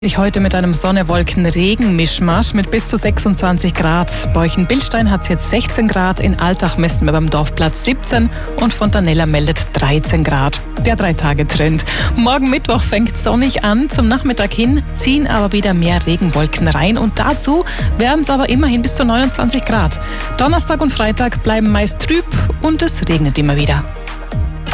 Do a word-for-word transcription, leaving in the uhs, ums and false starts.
Ich heute mit einem Sonne-Wolken-Regen-Mischmasch mit bis zu sechsundzwanzig Grad. Bei euch in Bilstein hat es jetzt sechzehn Grad, in Altach messen wir beim Dorfplatz siebzehn und Fontanella meldet dreizehn Grad. Der Drei-Tage-Trend. Morgen Mittwoch fängt sonnig an, zum Nachmittag hin ziehen aber wieder mehr Regenwolken rein und dazu werden es aber immerhin bis zu neunundzwanzig Grad. Donnerstag und Freitag bleiben meist trüb und es regnet immer wieder.